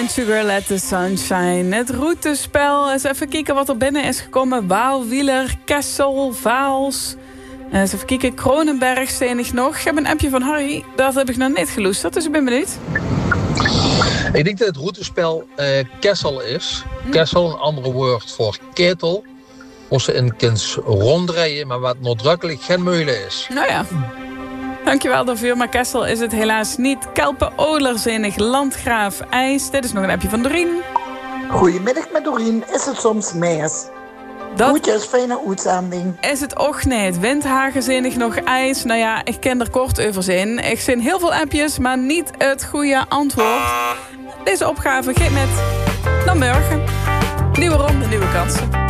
Blind Sugar, Let the Sunshine. Het routespel. Eens even kijken wat er binnen is gekomen. Waal, Wieler, Kessel, Vaals. Eens even kijken. Kronenberg, stenig nog. Ik heb een appje van Harry. Dat heb ik nog niet geloesterd, dus ik ben benieuwd. Ik denk dat het routespel Kessel is. Kessel, een andere woord voor ketel. Als ze in kunt rondrijden, maar wat nadrukkelijk geen meulen is. Nou ja. Dankjewel daarvoor, maar Kessel is het helaas niet. Kelpen, Olerzinnig, Landgraaf, IJs. Dit is nog een appje van Dorien. Goedemiddag met Dorien. Is het soms meis? Groetjes, fijne uitzending. Is het ook niet? Windhagenzinnig, nog ijs? Nou ja, ik ken er kort over zijn. Ik zie heel veel appjes, maar niet het goede antwoord. Deze opgave geeft met. Dan morgen. Nieuwe ronde, nieuwe kansen.